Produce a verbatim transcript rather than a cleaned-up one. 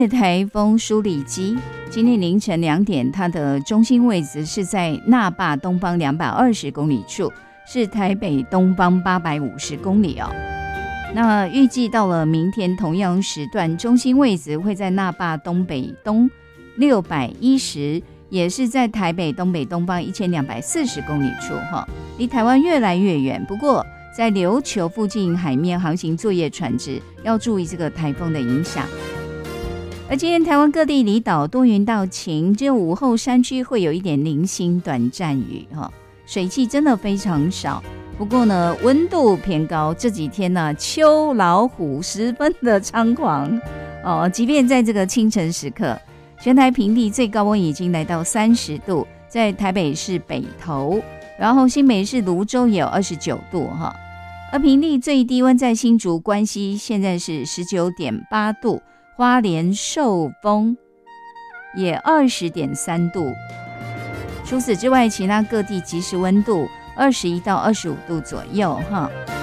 台风舒里基今天凌晨两点，它的中心位置是在那霸东方两百二十公里处，是台北东方八百五十公里哦。那预计到了明天同样时段，中心位置会在那霸东北东六百一十，也是在台北东北东方一千两百四十公里处哈，离台湾越来越远。不过在琉球附近海面航行作业船只要注意这个台风的影响。而今天台湾各地离岛多云到晴，只有午后山区会有一点零星短暂雨哈，水汽真的非常少。不过呢，温度偏高，这几天呢、啊，秋老虎十分的猖狂哦。即便在这个清晨时刻，全台平地最高温已经来到三十度，在台北市北投，然后新北市蘆洲也有二十九度哈。而平地最低温在新竹关西现在是十九点八度，花莲寿丰也二十点三度。除此之外，其他各地即时温度二十一到二十五度左右哈。